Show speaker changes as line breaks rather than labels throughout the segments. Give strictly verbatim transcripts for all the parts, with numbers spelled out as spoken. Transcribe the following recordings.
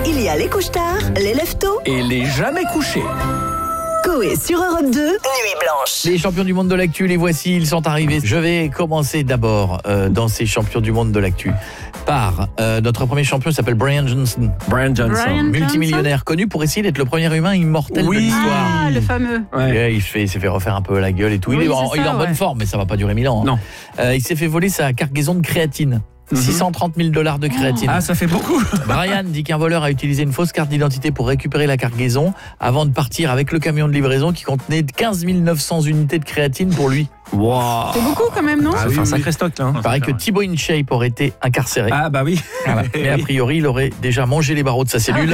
Il y a les couches-tard, les lève-tôt
Et les jamais couchés.
Coé sur Europe deux, Nuit Blanche.
Les champions du monde de l'actu, les voici, ils sont arrivés. Je vais commencer d'abord euh, dans ces champions du monde de l'actu par euh, notre premier champion s'appelle Brian Johnson.
Brian Johnson.
Brian
Multimillionnaire connu pour essayer d'être le premier humain immortel
Oui.
de l'histoire.
Ah, le fameux.
Ouais.
Et il, fait, il s'est fait refaire un peu la gueule et tout.
Oui,
il est,
c'est
en,
ça,
il est en bonne
ouais.
forme, mais ça va pas durer mille ans. hein.
Non.
Euh, il s'est fait voler sa cargaison de créatine. six cent trente mille dollars de créatine.
Ah, ça fait beaucoup.
Brian dit qu'un voleur a utilisé une fausse carte d'identité pour récupérer la cargaison avant de partir avec le camion de livraison qui contenait quinze mille neuf cents unités de créatine pour lui.
Wow.
C'est beaucoup quand même, non?
Ah, ça fait un sacré stock là. hein.
Il paraît que Thibaut InShape aurait été incarcéré.
Ah bah oui.
Voilà. Mais a priori, il aurait déjà mangé les barreaux de sa cellule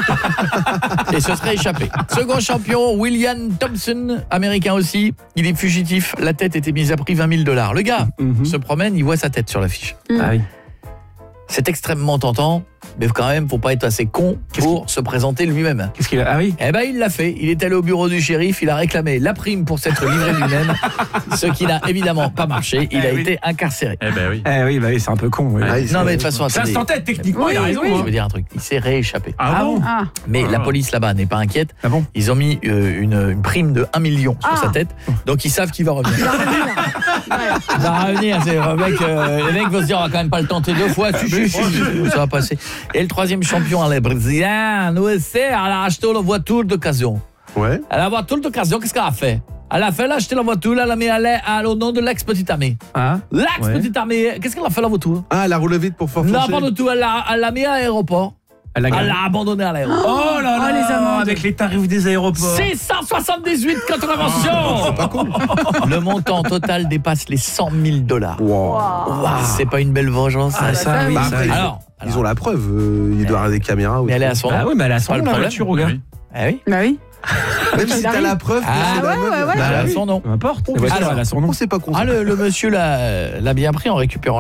et se serait échappé. Second champion, William Thompson, américain aussi. Il est fugitif. La tête était mise à prix vingt mille dollars. Le gars
Mhm.
se promène, il voit sa tête sur l'affiche.
Ah oui.
C'est extrêmement tentant, mais quand même, faut pas être assez con pour se présenter lui-même.
Qu'est-ce qu'il a? Ah oui.
Eh ben, il l'a fait. Il est allé au bureau du shérif, il a réclamé la prime pour s'être livré lui-même, ce qui n'a évidemment pas marché. Il a
Eh oui.
été incarcéré.
Eh ben oui.
Eh oui, bah oui, c'est un peu con. Oui.
Ah,
Non, mais de toute façon,
Ça
attendez.
se tentait techniquement,
Oui,
il a raison.
oui.
Je
hein.
veux dire un truc. Il s'est rééchappé.
Ah bon?
Ah,
Mais
Oh là
la
là.
police là-bas n'est pas inquiète.
Ah bon?
Ils ont mis euh, une, une prime de un million sur
Ah.
sa tête. Donc ils savent qu'il va revenir. Il va revenir. C'est le mec, euh, les mecs vont se dire on va quand même pas le tenter deux fois. Si, si, si, si, ça va passer. Et le troisième champion, elle est brésilienne. Oui, c'est, elle a acheté la voiture d'occasion.
Ouais.
Elle a la voiture d'occasion, qu'est-ce qu'elle a fait? Elle a fait, elle a acheté la voiture, elle a mis à l'air- à- au nom de l'ex-petite amie.
Ah.
L'ex-petite amie, qu'est-ce qu'elle a fait la voiture?
Ah, la roule vite pour faire
Non,
flancher.
pas du tout, elle l'a elle l'a mis à l'aéroport.
Elle a
Elle
gagné.
l'a abandonné à l'aéroport.
Oh là là,
Oh, les amendes.
avec les tarifs des aéroports.
six cent soixante-dix-huit contraventions.
Pas con.
Le montant total dépasse les cent mille dollars.
Wow.
Wow. C'est pas une belle vengeance,
Ah,
ça?
ça, oui,
Bah,
ça,
après,
oui.
ils,
Alors,
ont, ils ont la preuve. euh, il doit y avoir des caméras.
mais elle est à son nom.
Ah oui, mais elle a son
Pas le
nom, la
problème.
voiture, au gars.
Oui.
Ah oui,
bah oui.
Même si t'as la preuve.
Ah,
c'est la
ouais,
meuf.
ouais, ouais.
elle
Bah
a
oui.
son nom.
Peu importe. La voiture,
Alors,
elle a son nom.
On sait pas qu'on
Ah, le, le monsieur l'a l'a bien pris en récupérant